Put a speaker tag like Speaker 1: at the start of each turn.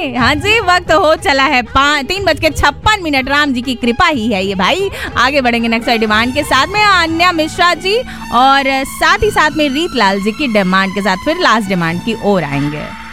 Speaker 1: हाँ जी, वक्त हो चला है 3:56। राम जी की कृपा ही है ये भाई। आगे बढ़ेंगे नेक्स्ट डिमांड के साथ में अन्या मिश्रा जी और साथ ही साथ में रीत लाल जी की डिमांड के साथ फिर लास्ट डिमांड की ओर आएंगे।